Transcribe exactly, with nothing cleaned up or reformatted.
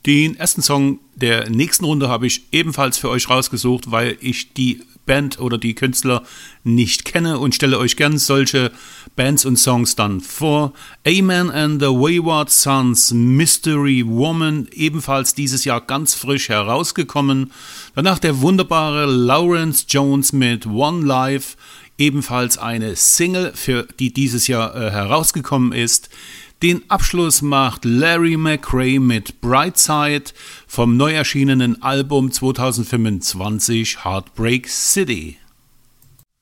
Den ersten Song der nächsten Runde habe ich ebenfalls für euch rausgesucht, weil ich die Band oder die Künstler nicht kenne und stelle euch gern solche Bands und Songs dann vor. Amen and the Wayward Sons, Mystery Woman, ebenfalls dieses Jahr ganz frisch herausgekommen. Danach der wunderbare Lawrence Jones mit One Life, ebenfalls eine Single, für die dieses Jahr äh, herausgekommen ist. Den Abschluss macht Larry McRae mit Brightside vom neu erschienenen Album zwanzig fünfundzwanzig Heartbreak City.